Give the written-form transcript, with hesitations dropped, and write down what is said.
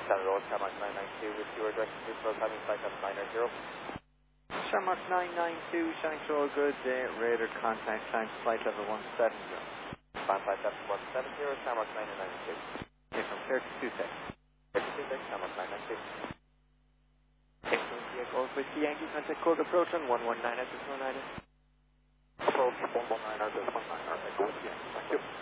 Center Road, Shamrock 992 with your direction to Road, having flight level 990. Shamrock 992, Shanks Road, good day. Radar contact, Shanks flight level 170. Flight level 170, Shamrock 992. Okay, from 32 seconds. 32 seconds, Shamrock 992. Excellent vehicle, Whiskey Yankee, contact code approach on 119 at this 190. Approach 119 at this 119, Thank you.